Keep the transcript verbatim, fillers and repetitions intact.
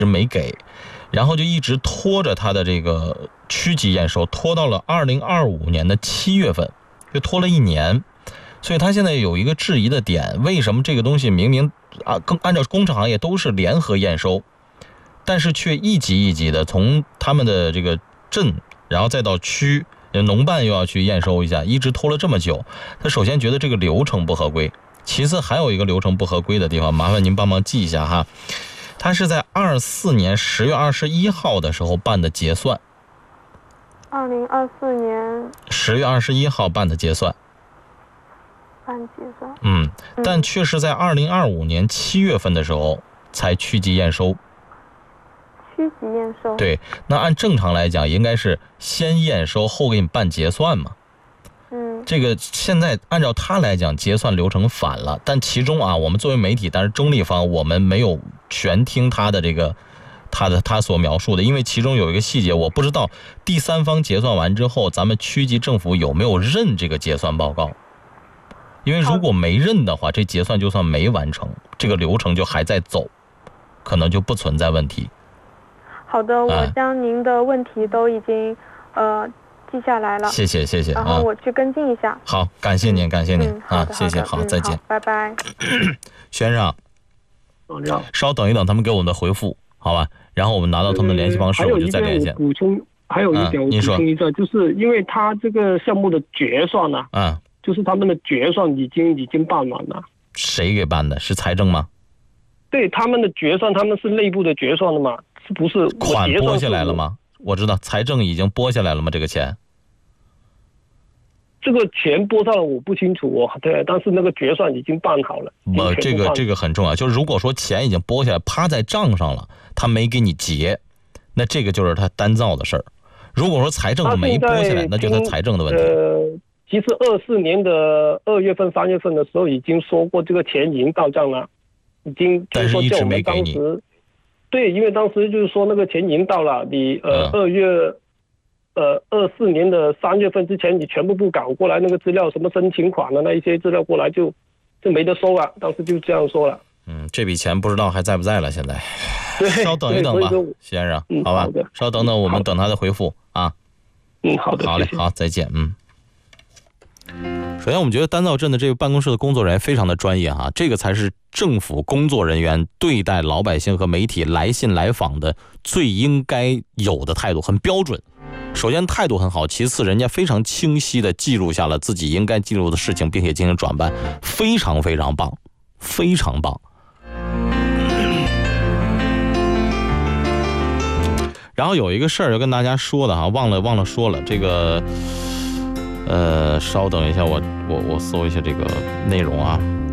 没给，然后就一直拖着他的这个区级验收，拖到了二零二五年的七月份，就拖了一年。所以他现在有一个质疑的点，为什么这个东西明明啊，更按照工程行业都是联合验收，但是却一级一级的从他们的这个镇，然后再到区，农办又要去验收一下，一直拖了这么久。他首先觉得这个流程不合规，其次还有一个流程不合规的地方，麻烦您帮忙记一下哈。他是在二四年十月二十一号的时候办的结算， 二零二四年十月二十一号办的结算， 办结算， 嗯，但却是在二零二五年七月份的时候才区级验收。 区级验收， 对，那按正常来讲，应该是先验收后给你办结算嘛。 嗯， 这个现在按照他来讲，结算流程反了，但其中啊，我们作为媒体，但是中立方，我们没有全听他的这个，他的他所描述的，因为其中有一个细节，我不知道第三方结算完之后，咱们区级政府有没有认这个结算报告？因为如果没认的话，这结算就算没完成，这个流程就还在走，可能就不存在问题。 好的，我将您的问题都已经呃记下来了， 谢谢谢谢， 然后我去跟进一下。 啊、好，感谢您，感谢您、 嗯、 啊，谢谢，好， 嗯、 再见， 拜拜。 先生， 你好， 稍等一等，他们给我们的回复，好吧？然后我们拿到他们的联系方式，我就再连线。 补充，还有一点我补充一下，嗯、就是因为他这个项目的决算呢、啊， 嗯， 就是他们的决算已经已经办完了。 谁给办的？是财政吗？ 对，他们的决算，他们是内部的决算的嘛，是不是？ 款拨下来了吗？我知道财政已经拨下来了吗？这个钱？ 这个钱拨上了我不清楚，我对，但是那个决算已经办好了。 呃，这个这个很重要，就是如果说钱已经拨下来，趴在账上了，他没给你结，那这个就是他单造的事儿。如果说财政没拨下来，那就是他财政的问题。 呃，其实二四年的二月份、三月份的时候已经说过，这个钱已经到账了，已经但是一直没给你。 对，因为当时就是说那个钱已经到了，你呃二、嗯、月。呃，二四年的三月份之前，你全部不赶过来，那个资料什么申请款的那一些资料过来就就没得收了，当时就这样说了。 嗯，这笔钱不知道还在不在了，现在。 对， 稍等一等吧，先生， 嗯、 好吧， 好的， 稍等等，我们等他的回复啊。 嗯，好的， 好嘞， 谢谢好，再见，嗯。首先，我们觉得丹灶镇的这个办公室的工作人员非常的专业哈、啊，这个才是政府工作人员对待老百姓和媒体来信来访的最应该有的态度，很标准。首先态度很好，其次人家非常清晰地记录下了自己应该记录的事情，并且进行转办，非常非常棒，非常棒。然后有一个事儿要跟大家说的哈，忘了忘了说了，这个呃，稍等一下，我我我搜一下这个内容啊。